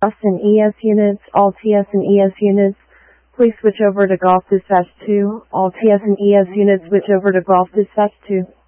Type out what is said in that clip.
TS and ES units, all TS and ES units, please switch over to Golf Dispatch 2. All TS and ES units switch over to Golf Dispatch 2.